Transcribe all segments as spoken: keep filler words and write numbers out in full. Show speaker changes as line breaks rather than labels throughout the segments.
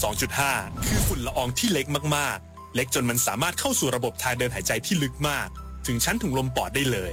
สองจุดห้า คือฝุ่นละอองที่เล็กมากๆเล็กจนมันสามารถเข้าสู่ระบบทางเดินหายใจที่ลึกมากถึงชั้นถุงลมปอดได้เลย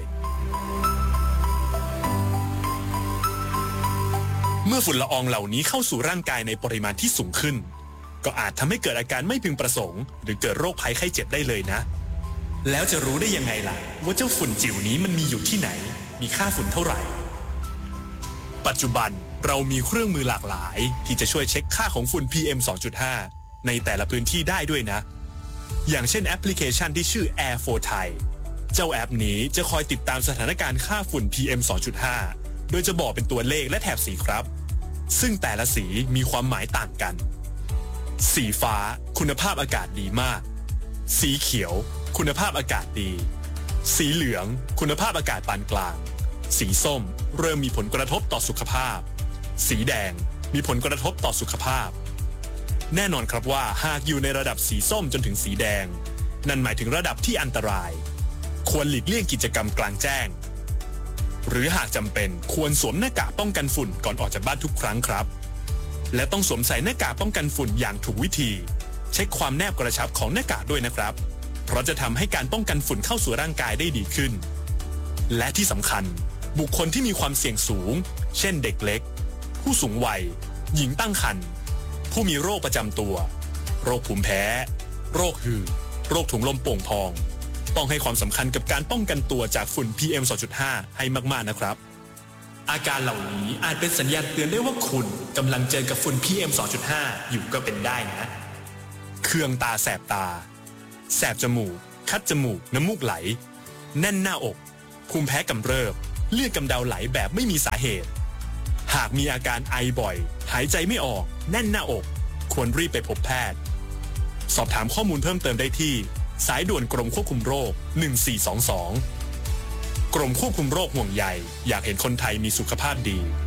เมื่อฝุ่นละอองเหล่านี้เข้าสู่ร่างกายในปริมาณที่สูงขึ้นก็อาจทำให้เกิดอาการไม่พึงประสงค์หรือเกิดโรคภัยไข้เจ็บได้เลยนะแล้วจะรู้ได้ยังไงล่ะว่าเจ้าฝุ่นจิ๋วนี้มันมีอยู่ที่ไหนมีค่าฝุ่นเท่าไหร่ปัจจุบันเรามีเครื่องมือหลากหลายที่จะช่วยเช็คค่าของฝุ่น พี เอ็ม สองจุดห้า ในแต่ละพื้นที่ได้ด้วยนะอย่างเช่นแอปพลิเคชันที่ชื่อ Air for Thai เจ้าแอปนี้จะคอยติดตามสถานการณ์ค่าฝุ่น พี เอ็ม สองจุดห้า โดยจะบอกเป็นตัวเลขและแถบสีครับซึ่งแต่ละสีมีความหมายต่างกันสีฟ้าคุณภาพอากาศดีมากสีเขียวคุณภาพอากาศดีสีเหลืองคุณภาพอากาศปานกลางสีส้มเริ่มมีผลกระทบต่อสุขภาพสีแดงมีผลกระทบต่อสุขภาพแน่นอนครับว่าหากอยู่ในระดับสีส้มจนถึงสีแดงนั่นหมายถึงระดับที่อันตรายควรหลีกเลี่ยงกิจกรรมกลางแจ้งหรือหากจำเป็นควรสวมหน้ากากป้องกันฝุ่นก่อนออกจากบ้านทุกครั้งครับและต้องสวมใส่หน้ากากป้องกันฝุ่นอย่างถูกวิธีเช็คความแนบกระชับของหน้ากากด้วยนะครับเพราะจะทำให้การป้องกันฝุ่นเข้าสู่ร่างกายได้ดีขึ้นและที่สำคัญบุคคลที่มีความเสี่ยงสูงเช่นเด็กเล็กผู้สูงวัยหญิงตั้งครรภ์ผู้มีโรคประจำตัวโรคภูมิแพ้โรคหืดโรคถุงลมโป่งพองต้องให้ความสำคัญกับการป้องกันตัวจากฝุ่น พี เอ็ม สองจุดห้า ให้มากๆนะครับอาการเหล่านี้อาจเป็นสัญญาณเตือนได้ว่าคุณกำลังเจอกับฝุ่น พี เอ็ม สองจุดห้า อยู่ก็เป็นได้นะเคืองตาแสบตาแสบจมูกคัดจมูกน้ำมูกไหลแน่นหน้าอกภูมิแพ้กำเริบเลือดกำเดาไหลแบบไม่มีสาเหตุหากมีอาการไอบ่อยหายใจไม่ออกแน่นหน้าอกควรรีบไปพบแพทย์สอบถามข้อมูลเพิ่มเติมได้ที่สายด่วนกรมควบคุมโรคหนึ่งสี่สองสองกรมควบคุมโรคห่วงใยอยากเห็นคนไทยมีสุขภาพดี